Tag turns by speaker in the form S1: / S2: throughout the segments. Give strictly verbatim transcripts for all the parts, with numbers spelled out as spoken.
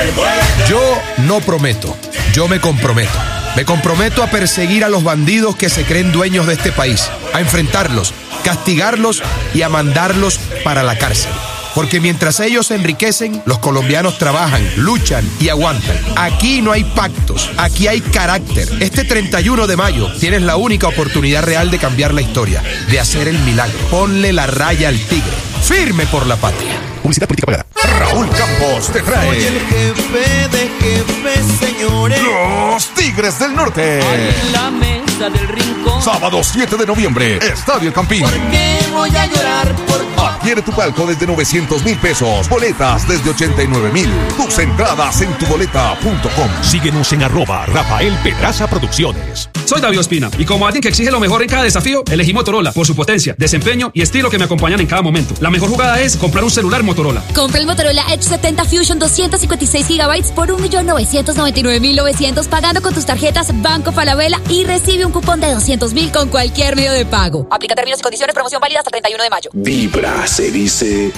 S1: Yo no prometo, yo me comprometo. Me comprometo a perseguir a los bandidos que se creen dueños de este país, a enfrentarlos, castigarlos y a mandarlos para la cárcel. Porque mientras ellos se enriquecen, los colombianos trabajan, luchan y aguantan. Aquí no hay pactos, aquí hay carácter. Este treinta y uno de mayo tienes la única oportunidad real de cambiar la historia, de hacer el milagro. Ponle la raya al tigre, firme por la patria.
S2: Publicidad política pagada. Raúl Campos te trae.
S3: Soy el jefe de jefes, señores.
S2: Los Tigres del Norte.
S3: En la mesa del rincón.
S2: Sábado siete de noviembre, Estadio Campín.
S3: ¿Por qué voy a llorar por ti?
S2: Adquiere tu palco desde novecientos mil pesos. Boletas desde ochenta y nueve mil. Tus entradas en tuboleta punto com.
S4: Síguenos en arroba Rafael Pedraza Producciones.
S5: Soy David Ospina y como alguien que exige lo mejor en cada desafío, elegí Motorola por su potencia, desempeño y estilo que me acompañan en cada momento. La mejor jugada es comprar un celular Motorola.
S6: Compra el Motorola Edge setenta Fusion doscientos cincuenta y seis gigabytes por un millón novecientos noventa y nueve mil novecientos pagando con tus tarjetas Banco Falabella y recibe un cupón de doscientos mil con cualquier medio de pago. Aplica términos y condiciones, promoción válida hasta treinta y uno de mayo.
S7: Vibra, se dice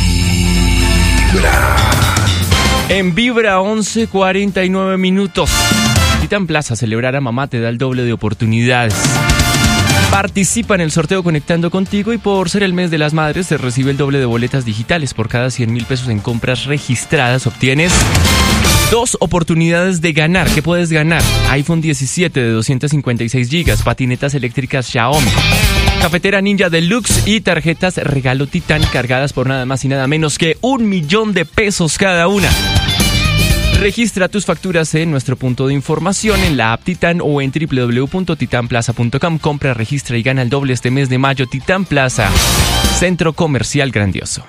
S7: Vibra.
S8: En Vibra, once cuarenta y nueve minutos. Titán Plaza, celebrar a mamá te da el doble de oportunidades. Participa en el sorteo Conectando Contigo y por ser el mes de las madres se recibe el doble de boletas digitales. Por cada cien mil pesos en compras registradas obtienes dos oportunidades de ganar. ¿Qué puedes ganar? iPhone diecisiete de doscientos cincuenta y seis gigas, patinetas eléctricas Xiaomi, cafetera Ninja Deluxe y tarjetas regalo Titán cargadas por nada más y nada menos que un millón de pesos cada una. Registra tus facturas en nuestro punto de información en la app Titán o en doble u doble u doble u punto titán plaza punto com. Compra, registra y gana el doble este mes de mayo. Titán Plaza, Centro Comercial Grandioso.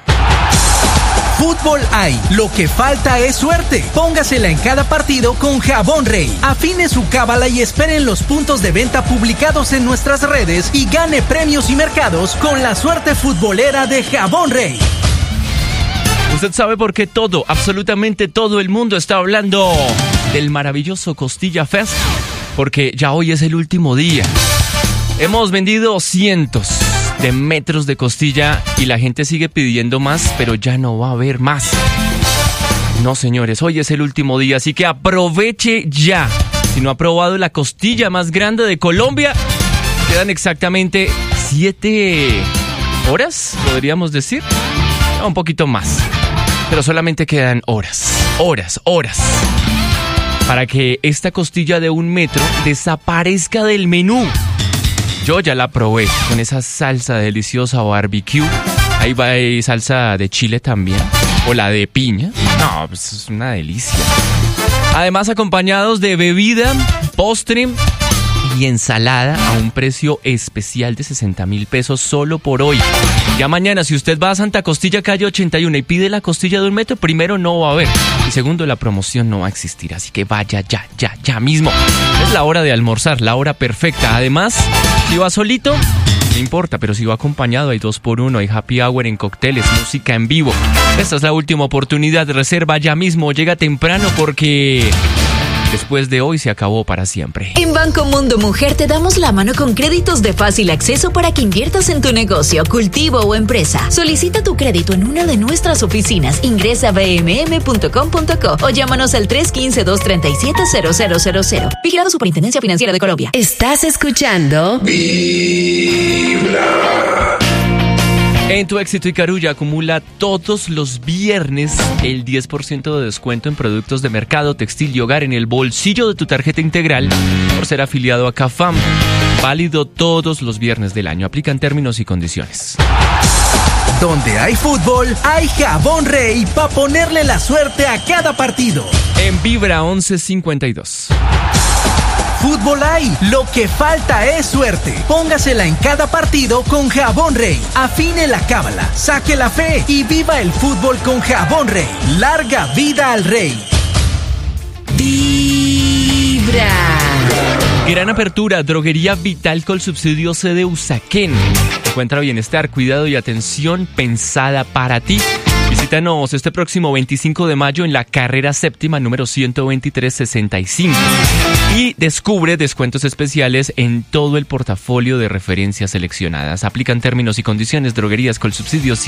S9: Fútbol hay, lo que falta es suerte. Póngasela en cada partido con Jabón Rey. Afine su cábala y esperen los puntos de venta publicados en nuestras redes y gane premios y mercados con la suerte futbolera de Jabón Rey.
S8: Usted sabe por qué todo, absolutamente todo el mundo está hablando del maravilloso Costilla Fest, porque ya hoy es el último día. Hemos vendido cientos de metros de costilla y la gente sigue pidiendo más, pero ya no va a haber más. No, señores, hoy es el último día, así que aproveche ya. Si no ha probado la costilla más grande de Colombia, quedan exactamente siete horas, podríamos decir, un poquito más. Pero solamente quedan horas, horas, horas para que esta costilla de un metro desaparezca del menú. Yo ya la probé con esa salsa deliciosa barbecue. Ahí va hay salsa de chile también, o la de piña. No, pues es una delicia. Además acompañados de bebida, postre y ensalada a un precio especial de sesenta mil pesos solo por hoy. Ya mañana, si usted va a Santa Costilla, calle ochenta y uno, y pide la costilla de un metro, primero no va a haber. Y segundo, la promoción no va a existir. Así que vaya ya, ya, ya mismo. Es la hora de almorzar, la hora perfecta. Además, si va solito, no importa, pero si va acompañado, hay dos por uno, hay happy hour en cócteles, música en vivo. Esta es la última oportunidad. Reserva ya mismo, llega temprano porque después de hoy se acabó para siempre.
S10: En Banco Mundo Mujer te damos la mano con créditos de fácil acceso para que inviertas en tu negocio, cultivo o empresa. Solicita tu crédito en una de nuestras oficinas. Ingresa a b m m punto com punto co o llámanos al tres uno cinco, dos tres siete, cero cero cero cero. Vigilado Superintendencia Financiera de Colombia.
S11: Estás escuchando
S7: Vibra.
S8: En Tu Éxito y Carulla acumula todos los viernes el diez por ciento de descuento en productos de mercado, textil y hogar en el bolsillo de tu tarjeta integral por ser afiliado a CAFAM. Válido todos los viernes del año. Aplican términos y condiciones.
S9: Donde hay fútbol, hay Jabón Rey para ponerle la suerte a cada partido.
S8: En Vibra once cincuenta y dos.
S9: Fútbol hay, lo que falta es suerte. Póngasela en cada partido con Jabón Rey. Afine la cábala, saque la fe y viva el fútbol con Jabón Rey. Larga vida al Rey.
S11: Vibra.
S8: Gran apertura, Droguería Vital con subsidio sede Usaquén. Encuentra bienestar, cuidado y atención pensada para ti. Visítanos este próximo veinticinco de mayo en la carrera séptima número ciento veintitrés sesenta y cinco y descubre descuentos especiales en todo el portafolio de referencias seleccionadas. Aplican términos y condiciones. Droguerías con subsidios